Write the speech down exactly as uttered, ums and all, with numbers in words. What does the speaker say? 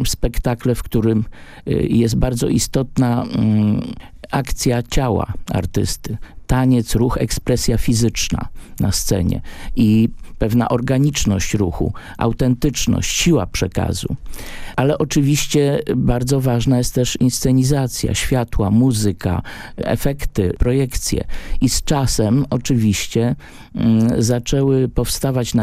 w spektakle, w którym jest bardzo istotna akcja ciała artysty. Taniec, ruch, ekspresja fizyczna na scenie i pewna organiczność ruchu, autentyczność, siła przekazu. Ale oczywiście bardzo ważna jest też inscenizacja, światła, muzyka, efekty, projekcje. I z czasem oczywiście mm, zaczęły powstawać na